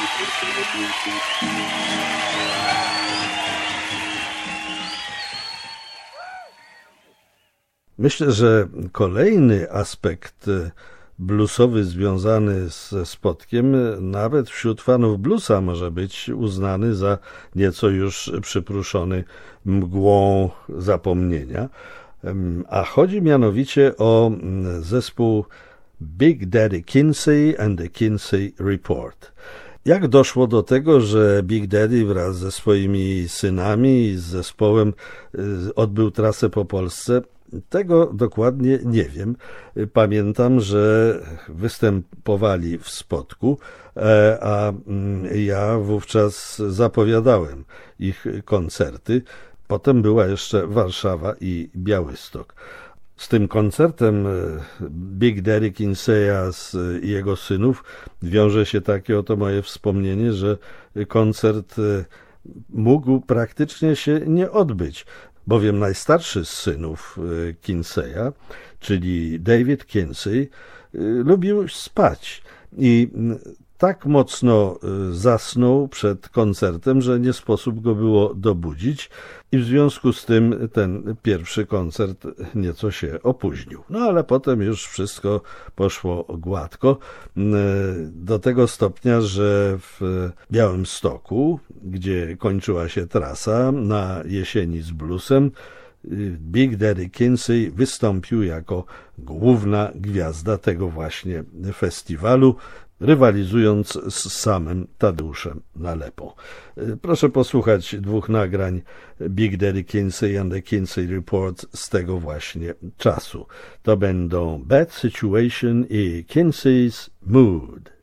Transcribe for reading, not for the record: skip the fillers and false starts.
Myślę, że kolejny aspekt bluesowy związany ze spotkiem nawet wśród fanów bluesa może być uznany za nieco już przypruszony mgłą zapomnienia, a chodzi mianowicie o zespół Big Daddy Kinsey and the Kinsey Report. Jak doszło do tego, że Big Daddy wraz ze swoimi synami i z zespołem odbył trasę po Polsce? Tego dokładnie nie wiem. Pamiętam, że występowali w Spodku, a ja wówczas zapowiadałem ich koncerty. Potem była jeszcze Warszawa i Białystok. Z tym koncertem Big Daddy Kinseya i jego synów wiąże się takie oto moje wspomnienie, że koncert mógł praktycznie się nie odbyć, bowiem najstarszy z synów Kinseya, czyli David Kinsey, lubił spać i tak mocno zasnął przed koncertem, że nie sposób go było dobudzić i w związku z tym ten pierwszy koncert nieco się opóźnił. No ale potem już wszystko poszło gładko, do tego stopnia, że w Białymstoku, gdzie kończyła się trasa na Jesieni z bluesem, Big Daddy Kinsey wystąpił jako główna gwiazda tego właśnie festiwalu, rywalizując z samym Tadeuszem Nalepą. Proszę posłuchać dwóch nagrań Big Daddy Kinsey and the Kinsey Report z tego właśnie czasu. To będą Bad Situation i Kinsey's Mood.